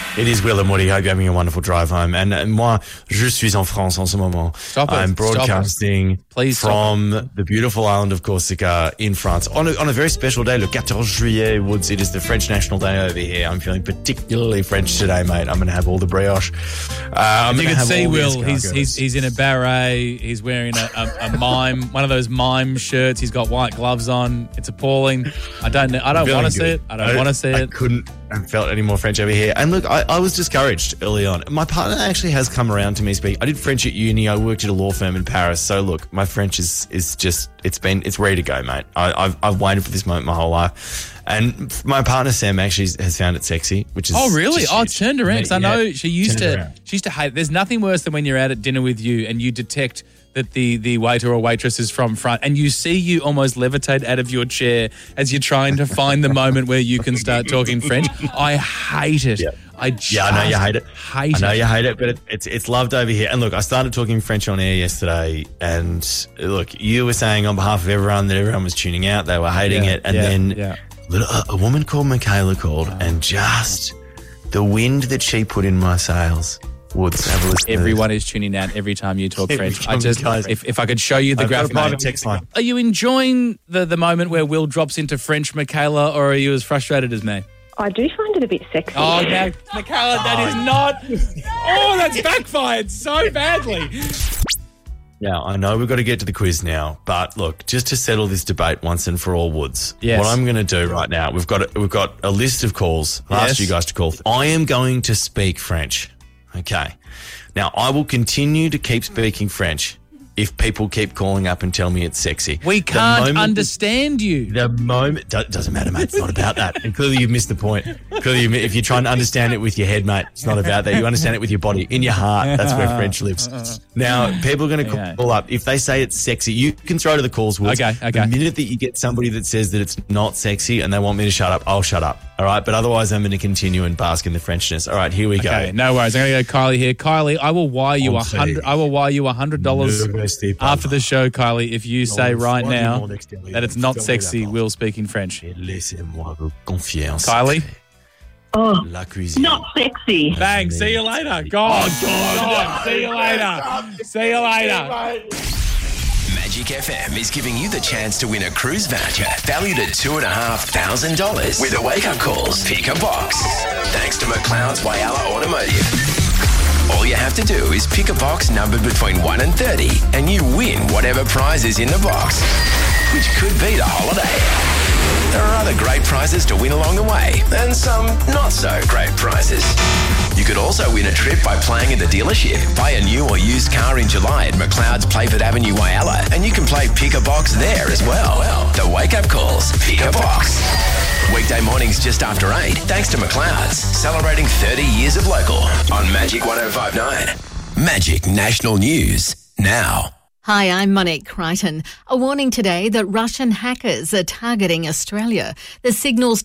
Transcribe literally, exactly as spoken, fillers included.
It is Will and Woody. Hope you're having a wonderful drive home. And uh, moi, je suis en France en ce moment. Stop it. I'm broadcasting Please from the beautiful island of Corsica in France on a, on a very special day, le fourteen juillet, Woods. It is the French National Day over here. I'm feeling particularly French today, mate. I'm going to have all the brioche. Uh, I'm You gonna can have see all the Will, he's, escargots. he's he's in a beret, he's wearing a, a, a mime, one of those mime shirts, he's got white gloves on. It's appalling. I don't know. I don't Feeling want to see good. it. I don't want to see I it. couldn't have felt any more French over here. And look, I, I was discouraged early on. My partner actually has come around to me speak. I did French at uni. I worked at a law firm in Paris. So look, my French is is just, it's been, it's ready to go, mate. I, I've, I've waited for this moment my whole life. And my partner Sam actually has found it sexy, which is Oh, really? just Oh, huge. it's turned around. Because I know Yeah, she used turned to around. she used to hate it. There's nothing worse than when you're out at dinner with you and you detect that the, the waiter or waitress is from front and you see you almost levitate out of your chair as you're trying to find the moment where you can start talking French. I hate it. Yeah. I just Yeah, I know you hate it. Hate I know it. you hate it, but it, it's it's loved over here. And look, I started talking French on air yesterday, and look, you were saying on behalf of everyone that everyone was tuning out, they were hating Yeah, it, and yeah, then yeah. little, a, a woman called Michaela called, and just the wind that she put in my sails. Woods, have a listen to Everyone is tuning out every time you talk Every French. I time, just, guys. if, if I could show you the this. I've got a graphic. private text line. Are you enjoying the, the moment where Will drops into French, Michaela, or are you as frustrated as me? I do find it a bit sexy. Oh, no, Michaela, that is not. Oh, that's backfired so badly. Now, I know we've got to get to the quiz now, but look, just to settle this debate once and for all, Woods, Yes. what I'm going to do right now, we've got a, we've got a list of calls. I'll Yes. ask you guys to call. I am going to speak French. Okay. Now, I will continue to keep speaking French if people keep calling up and tell me it's sexy. We The can't moment- understand you. The moment do- doesn't matter, mate. It's not about that. And clearly, you've missed the point. Clearly, you, if you're trying to understand it with your head, mate, it's not about that. You understand it with your body, in your heart. That's where French lives. Now, people are going to Okay. call up if they say it's sexy. You can throw to the calls. Woods. Okay, okay. The minute that you get somebody that says that it's not sexy and they want me to shut up, I'll shut up. All right, but otherwise, I'm going to continue and bask in the Frenchness. All right, here we go. Okay, no worries. I'm going to go Kylie here. Kylie, I will wire you a Entree. hundred. I will wire you a hundred dollars Ne restez pas after the show, Kylie, if you say right soin du now monde extérieur. that it's not Fermez sexy. la porte. Will speaking French. Et laissez-moi vous confier en Kylie, Oh, la cuisine. not sexy. bang. See you later. Go on. Go on. See you later. See you later. Magic F M is giving you the chance to win a cruise voucher valued at two and a half thousand dollars with a wake-up calls. Pick a box. Thanks to McLeod's Whyalla Automotive. All you have to do is pick a box numbered between one and thirty and you win whatever prize is in the box, which could be the holiday. There are other great prizes to win along the way and some not so great prizes. You could also win a trip by playing at the dealership. Buy a new or used car in July at McLeod's Playford Avenue, Whyalla, and you can play Pick a Box there as well. well the wake-up calls, Pick a Box. Weekday mornings just after eight, thanks to McLeod's, celebrating thirty years of local on Magic one oh five point nine. Magic National News now. Hi, I'm Monique Crichton. A warning today that Russian hackers are targeting Australia. The signals